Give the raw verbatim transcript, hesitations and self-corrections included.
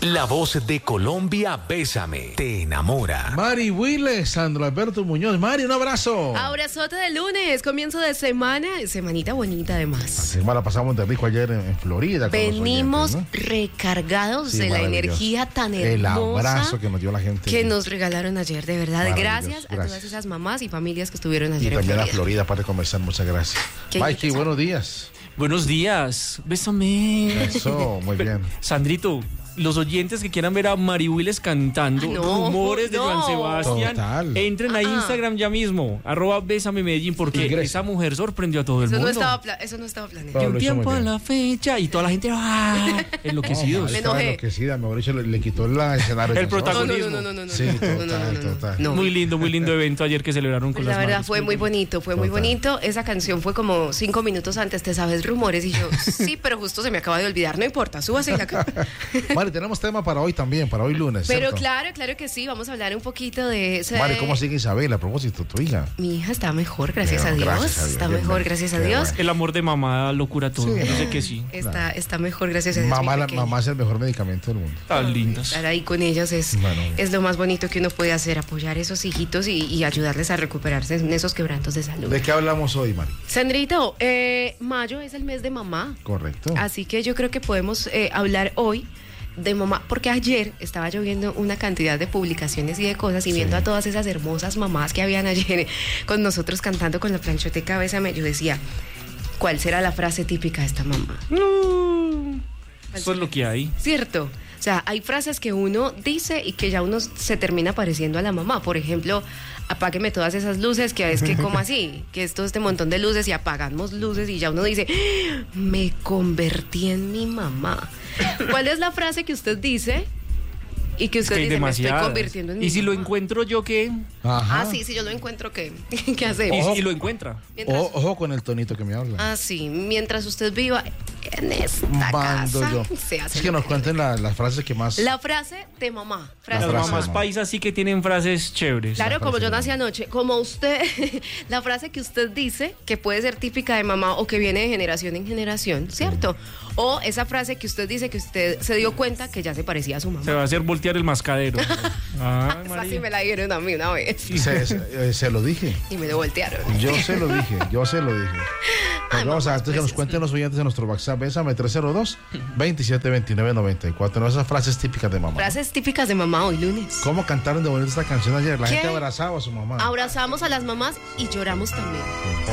La voz de Colombia, Bésame, te enamora. Mari Willes, Sandro Alberto Muñoz. Mari, un abrazo. Abrazote de lunes, comienzo de semana, semanita bonita además. La semana pasamos de rico ayer en, en Florida. Venimos oyentes, ¿no? recargados Sí, de la energía tan hermosa. El abrazo que nos dio la gente. Que nos regalaron ayer, de verdad. Gracias, gracias a todas esas mamás y familias que estuvieron ayer y en también Florida. a Florida para conversar, muchas gracias. Mikey, buenos días. Buenos días, bésame. Eso, muy bien. Sandrito, los oyentes que quieran ver a Mari Willes cantando, Ah, no, rumores de no. Joan Sebastián, Total. entren a Ah. Instagram ya mismo, arroba Bésame Medellín, porque Ingresa. esa mujer sorprendió a todo el Eso no, mundo. estaba pla- eso no estaba planeado. De Lo un hizo muy tiempo a bien. la fecha y toda la gente ¡ah! enloquecidos. Me Estaba enojé. enloquecida, mejor dicho, le, le quitó la escenario. El de nosotros. No, no, protagonismo. no, no, no, no. Sí, no, total, no, no, no, no. total. No. Muy lindo, muy lindo evento ayer que celebraron con Pues las la verdad madres. fue muy bonito, fue muy Total. bonito. Esa canción fue como cinco minutos antes, ¿te sabes rumores? Y yo, sí, pero justo se me acaba de olvidar, no importa, súbase y la canta. Mari, tenemos tema para hoy también, para hoy lunes. Pero ¿cierto? claro, claro que sí, vamos a hablar un poquito de ese... Mari, ¿cómo sigue Isabel? A propósito, tu hija. Mi hija está mejor, gracias, Bueno, a, Dios. gracias a Dios, Está bien, mejor, bien. gracias a Qué Dios. bueno. El amor de mamá lo cura todo. Sí. Yo sé que sí. Está, está mejor, gracias a Dios. Mamá, mi la- pequeña. mamá es el mejor medicamento del mundo. Tan lindas. Estar ahí con ellos es, Bueno. es lo más bonito que uno puede hacer, apoyar a esos hijitos y, y ayudarles a recuperarse en esos quebrantos de salud. ¿De qué hablamos hoy, Mari? Sandrito, eh, mayo es el mes de mamá. Correcto. Así que yo creo que podemos eh, hablar hoy de mamá, porque ayer estaba lloviendo una cantidad de publicaciones y de cosas y Sí. viendo a todas esas hermosas mamás que habían ayer con nosotros cantando con la planchoteca Bésame, yo decía, ¿cuál será la frase típica de esta mamá? No. Eso es lo que hay. ¿Cierto? O sea, hay frases que uno dice y que ya uno se termina pareciendo a la mamá. Por ejemplo, apágueme todas esas luces, que es que como así, que es todo este montón de luces y apagamos luces y ya uno dice, ¡Ah! Me convertí en mi mamá. ¿Cuál es la frase que usted dice y que usted Que hay dice, me estoy demasiadas. convirtiendo en mi Y si lo mamá"? encuentro yo, ¿qué? Ajá. Ah, sí, si yo lo encuentro, ¿qué? ¿Qué Y hacemos? si lo encuentra. Mientras- O- ojo con el tonito que me habla. Ah, sí, mientras usted viva en esta Bando casa, yo. se hace Es que lo nos que cuenten la- las frases que más. La frase de mamá. Frase Las de frase, mamá. mamás mamá. paisas sí que tienen frases chéveres. Claro, como frase yo de nací mamá. anoche, como usted, la frase que usted dice, que puede ser típica de mamá o que viene de generación en generación, ¿cierto? O esa frase que usted dice que usted se dio cuenta que ya se parecía a su mamá. Se va a hacer voltear el mascadero. Ah, Esa María. sí me la dieron a mí una vez Se, se- eh, se lo dije. y me lo voltearon. Yo se lo dije. Yo se lo dije. Pues Ay, vamos a mamás antes que nos preciosas. cuenten los oyentes de nuestro WhatsApp. Bésame tres cero dos, veintisiete veintinueve noventa y cuatro. No, esas frases típicas de mamá. Frases típicas de mamá hoy lunes. ¿Cómo cantaron de bonito esta canción ayer? La ¿Qué? gente abrazaba a su mamá. Abrazamos a las mamás y lloramos también.